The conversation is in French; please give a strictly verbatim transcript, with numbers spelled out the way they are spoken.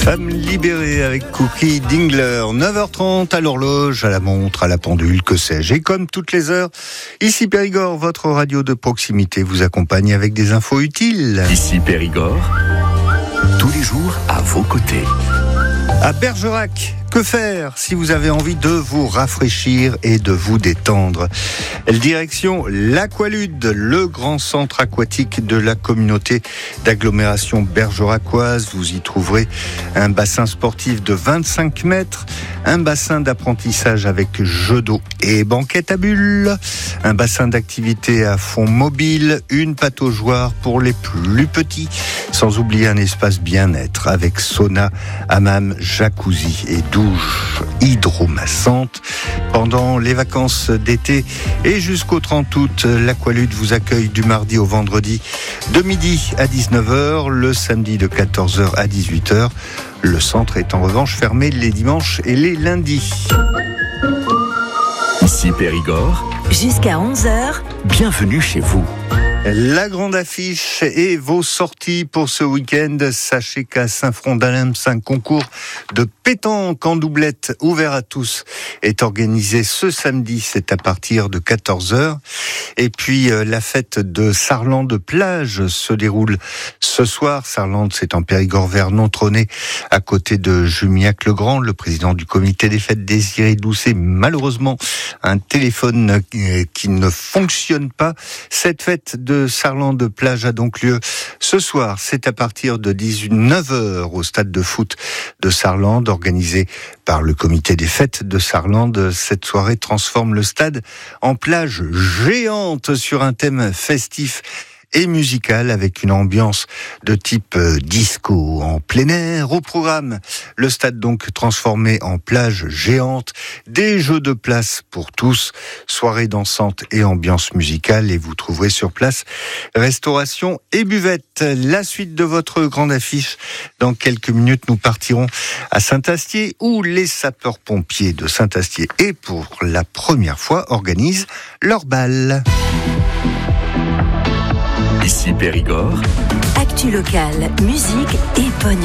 Femme libérée avec Cookie Dingler, neuf heures trente à l'horloge, à la montre, à la pendule, que sais-je. Et comme toutes les heures, ici Périgord, votre radio de proximité vous accompagne avec des infos utiles. Ici Périgord, tous les jours à vos côtés. À Bergerac, que faire si vous avez envie de vous rafraîchir et de vous détendre? Direction l'Aqualude, le grand centre aquatique de la communauté d'agglomération bergeracoise. Vous y trouverez un bassin sportif de vingt-cinq mètres, un bassin d'apprentissage avec jeux d'eau et banquette à bulles, un bassin d'activité à fond mobile, une pataugeoire pour les plus petits, sans oublier un espace bien-être avec sauna, hammam, jacuzzi et douche hydromassante. Pendant les vacances d'été et jusqu'au trente août, l'Aqualude vous accueille du mardi au vendredi de midi à dix-neuf heures, le samedi de quatorze heures à dix-huit heures. Le centre est en revanche fermé les dimanches et les lundis. Ici Périgord, jusqu'à onze heures, bienvenue chez vous. La grande affiche et vos sorties pour ce week-end. Sachez qu'à Saint-Front-d'Alhams, un concours de pétanque en doublette ouvert à tous est organisé ce samedi. C'est à partir de quatorze heures. Et puis, euh, la fête de Sarlande-Plage se déroule ce soir. Sarlande, c'est en Périgord vers Nontronay, à côté de Jumiac-le-Grand. Le président du comité des fêtes, Désiré Doucet, malheureusement, un téléphone qui ne fonctionne pas. Cette fête de Sarlande-Plage a donc lieu ce soir. C'est à partir de dix-neuf heures au stade de foot de Sarlande, organisé par le comité des fêtes de Sarlande. Cette soirée transforme le stade en plage géante sur un thème festif et musical avec une ambiance de type disco en plein air. Au programme, le stade donc transformé en plage géante, des jeux de place pour tous, soirée dansante et ambiance musicale, et vous trouverez sur place restauration et buvette. La suite de votre grande affiche, dans quelques minutes, nous partirons à Saint-Astier où les sapeurs-pompiers de Saint-Astier, et pour la première fois, organisent leur bal. Ici Périgord, actu locale, musique et pognon.